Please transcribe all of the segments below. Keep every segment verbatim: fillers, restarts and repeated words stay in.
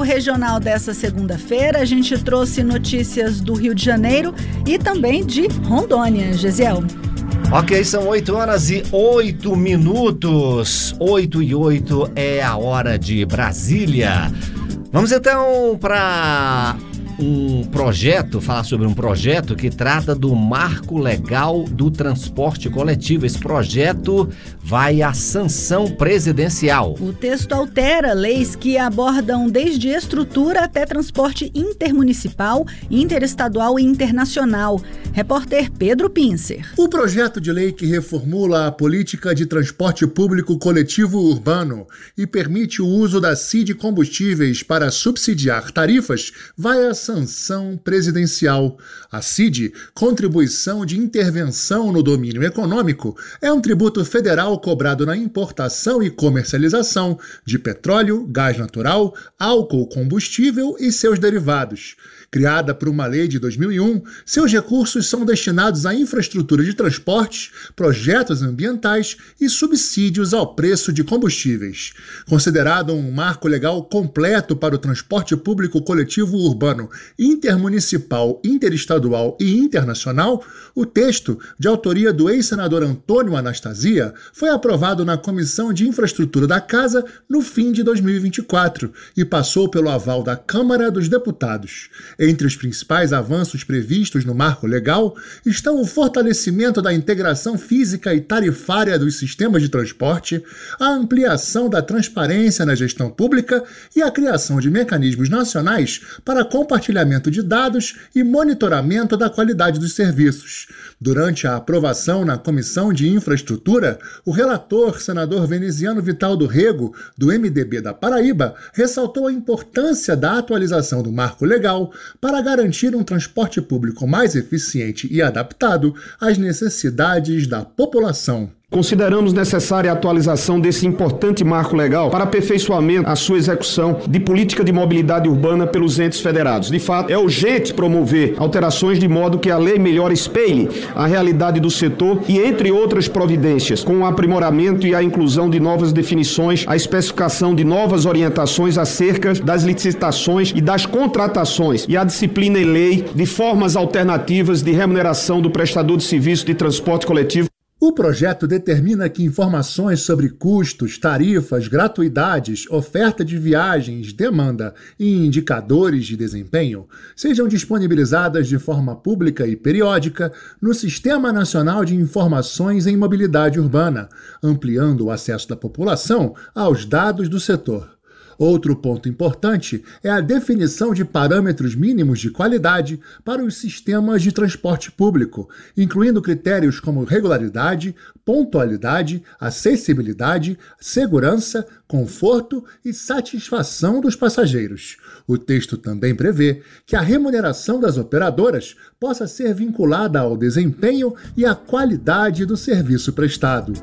regional dessa segunda-feira, a gente trouxe notícias do Rio de Janeiro e também de Rondônia. Gesiel. Ok, são oito horas e oito minutos. oito e oito é a hora de Brasília. Vamos então para um projeto, falar sobre um projeto que trata do marco legal do transporte coletivo. Esse projeto vai à sanção presidencial. O texto altera leis que abordam desde estrutura até transporte intermunicipal, interestadual e internacional. Repórter Pedro Pincer. O projeto de lei que reformula a política de transporte público coletivo urbano e permite o uso da C I D combustíveis para subsidiar tarifas vai à sanção presidencial. A C I D, Contribuição de Intervenção no Domínio Econômico, é um tributo federal cobrado na importação e comercialização de petróleo, gás natural, álcool combustível e seus derivados. Criada por uma lei de dois mil e um, seus recursos são destinados à infraestrutura de transportes, projetos ambientais e subsídios ao preço de combustíveis. Considerado um marco legal completo para o transporte público coletivo urbano intermunicipal, interestadual e internacional, o texto, de autoria do ex-senador Antônio Anastasia, foi aprovado na Comissão de Infraestrutura da Casa no fim de dois mil e vinte e quatro e passou pelo aval da Câmara dos Deputados. Entre os principais avanços previstos no marco legal estão o fortalecimento da integração física e tarifária dos sistemas de transporte, a ampliação da transparência na gestão pública e a criação de mecanismos nacionais para compartilhamento de dados e monitoramento da qualidade dos serviços. Durante a aprovação na Comissão de Infraestrutura, o relator, senador Veneziano Vital do Rego, do M D B da Paraíba, ressaltou a importância da atualização do marco legal para garantir um transporte público mais eficiente e adaptado às necessidades da população. Consideramos necessária a atualização desse importante marco legal para aperfeiçoamento à sua execução de política de mobilidade urbana pelos entes federados. De fato, é urgente promover alterações de modo que a lei melhor espelhe a realidade do setor e, entre outras providências, com o aprimoramento e a inclusão de novas definições, a especificação de novas orientações acerca das licitações e das contratações e a disciplina em lei de formas alternativas de remuneração do prestador de serviço de transporte coletivo. O projeto determina que informações sobre custos, tarifas, gratuidades, oferta de viagens, demanda e indicadores de desempenho sejam disponibilizadas de forma pública e periódica no Sistema Nacional de Informações em Mobilidade Urbana, ampliando o acesso da população aos dados do setor. Outro ponto importante é a definição de parâmetros mínimos de qualidade para os sistemas de transporte público, incluindo critérios como regularidade, pontualidade, acessibilidade, segurança, conforto e satisfação dos passageiros. O texto também prevê que a remuneração das operadoras possa ser vinculada ao desempenho e à qualidade do serviço prestado.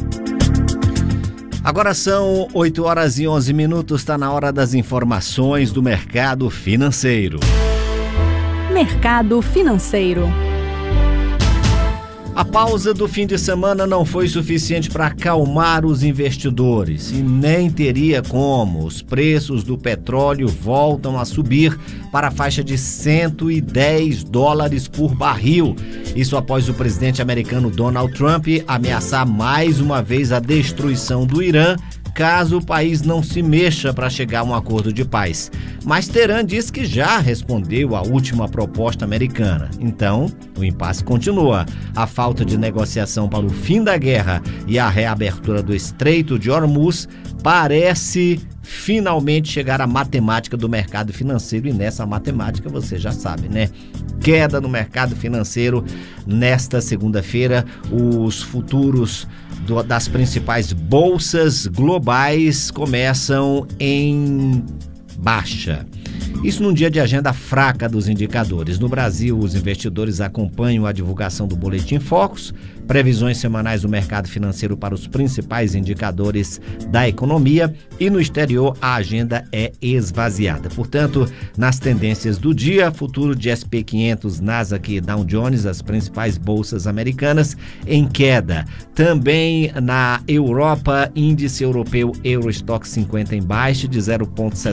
Agora são oito horas e onze minutos, está na hora das informações do mercado financeiro. Mercado financeiro. A pausa do fim de semana não foi suficiente para acalmar os investidores e nem teria como. Os preços do petróleo voltam a subir para a faixa de cento e dez dólares por barril. Isso após o presidente americano Donald Trump ameaçar mais uma vez a destruição do Irã caso o país não se mexa para chegar a um acordo de paz. Mas Teherã diz que já respondeu à última proposta americana. Então, o impasse continua. A falta de negociação para o fim da guerra e a reabertura do Estreito de Hormuz parece finalmente chegar à matemática do mercado financeiro, e nessa matemática você já sabe, né? Queda no mercado financeiro nesta segunda-feira. Os futuros do, das principais bolsas globais começam em baixa. Isso num dia de agenda fraca dos indicadores. No Brasil, os investidores acompanham a divulgação do Boletim Focus, previsões semanais do mercado financeiro para os principais indicadores da economia, e no exterior a agenda é esvaziada. Portanto, nas tendências do dia, futuro de S e P quinhentos, Nasdaq e Dow Jones, as principais bolsas americanas, em queda. Também na Europa, índice europeu Eurostoxx cinquenta em baixa de zero vírgula